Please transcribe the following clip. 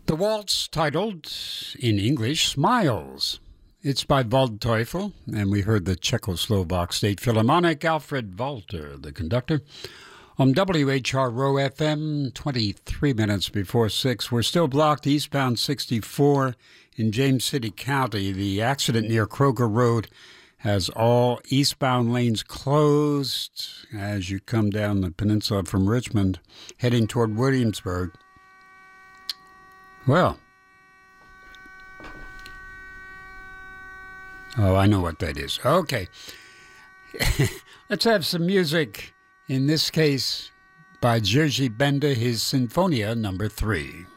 The waltz, titled in English, Smiles. It's by Waldteufel, and we heard the Czechoslovak State Philharmonic, Alfred Walter, the conductor. On WHRO FM, 23 minutes before 6, we're still blocked eastbound 64 in James City County. The accident near Kroger Road has all eastbound lanes closed as you come down the peninsula from Richmond, heading toward Williamsburg. Well, oh, I know what that is. Okay. Let's have some music, in this case by Jerzy Benda, his Sinfonia No. 3.